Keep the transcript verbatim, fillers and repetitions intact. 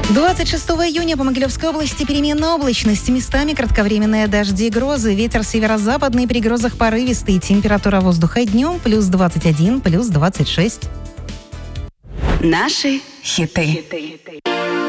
двадцать шестого июня по Могилевской области переменная облачность. Местами кратковременные дожди и грозы. Ветер северо-западный, при грозах порывистый. Температура воздуха днем плюс двадцать один, плюс двадцать шесть. Наши хиты.